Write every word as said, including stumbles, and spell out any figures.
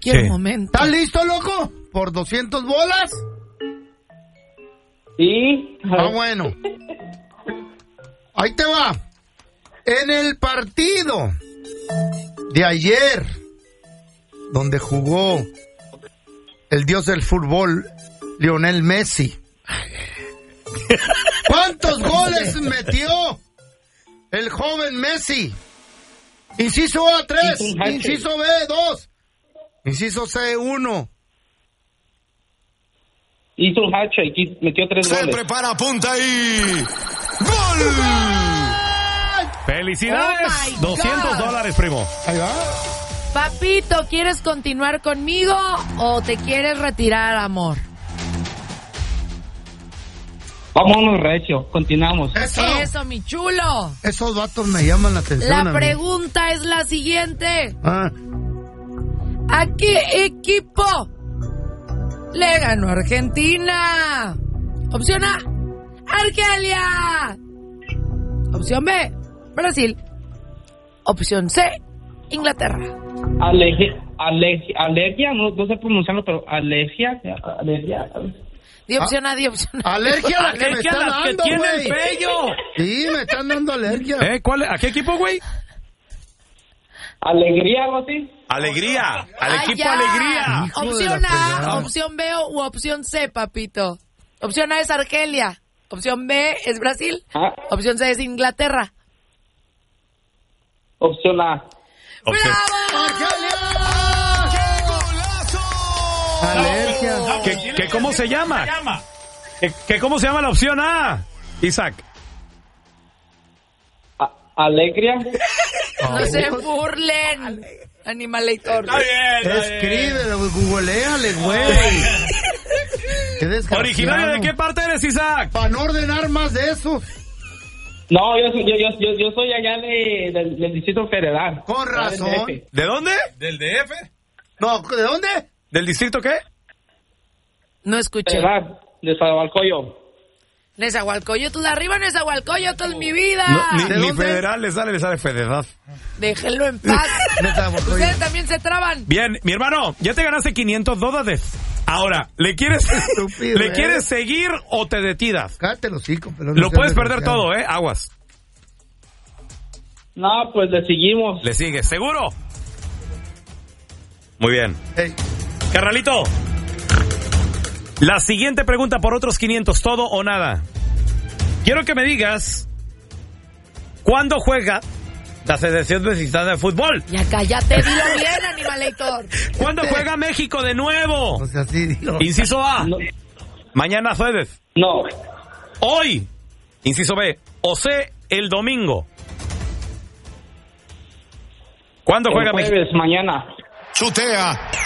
cualquier ¿Qué? momento. ¿Estás listo, loco? ¿Por doscientas bolas? Sí. Ah, bueno. Ahí te va. En el partido de ayer, donde jugó el dios del fútbol, Lionel Messi, ¿cuántos goles metió el joven Messi? Inciso A, tres. Inciso B, dos. Inciso C, uno. Hizo un hat-trick y metió tres Se goles. prepara, apunta y... ¡Gol! ¡Felicidades! Oh my God. doscientos dólares, primo. Ahí va. Papito, ¿quieres continuar conmigo o te quieres retirar, amor? Vámonos, recio. Continuamos. Eso. Eso, mi chulo. Esos vatos me llaman la atención. a La mí. pregunta es la siguiente. Ah. ¿A qué equipo le ganó Argentina? Opción A, Argelia. Opción B, Brasil. Opción C, Inglaterra. Alergia, alergia, alergia, no, no sé pronunciarlo, pero alergia, alergia. Di opción A, di opción A. Alergia a la que me Alergia a están las que dando, tienen güey. vello. Sí, me están dando alergia. ¿Eh? ¿Cuál, ¿A qué equipo, güey? Alegría, algo así. Alegría. Al Ah, equipo ya. Alegría. Hijo de Opción la A, fregada. opción B u opción C, papito. Opción A es Argelia. Opción B es Brasil. Ah, Opción C es Inglaterra. opción A. Opción- Alergia. ¿Qué, qué, ¿Cómo se llama? ¿Qué, qué, ¿Cómo se llama la opción A, Isaac? A- alegría. No se burlen, animalator. Escríbelo, googleale, güey. Qué desgraciado. ¿Originario de qué parte eres, Isaac? Para no ordenar más de eso. No, yo, soy- yo, yo, yo, yo soy allá de, del, del Distrito Federal. Con razón. Del D F. ¿De dónde? ¿Del D F? No, ¿de dónde? ¿Del distrito qué? No escuché. Federal, de Zabalcoyo. Nezahualcóyotl, arriba Nezahualcóyotl, mi vida. No, ni, ¿De ni dónde? federal le sale, le sale federal. Déjenlo en paz. Nezahualcóyotl. Ustedes también se traban. Bien, mi hermano, ya te ganaste quinientos dólares. Ahora, ¿le quieres, Estúpido, ¿le ¿eh? quieres seguir o te detiras? Cállate los hocico, pero no Lo seas puedes perder desgraciado. todo, ¿eh? Aguas. No, pues le seguimos. Le sigues, ¿seguro? Muy bien. Ey, Carnalito, la siguiente pregunta por otros quinientos, ¿todo o nada? Quiero que me digas, ¿cuándo juega la Selección Mexicana de Fútbol? Ya cállate, dilo bien, animalator. ¿Cuándo juega México de nuevo? o sea, sí, dilo. Inciso A, No, mañana jueves. no. Hoy, inciso B, o C, el domingo. ¿Cuándo El juega México? jueves, mañana. Chutea.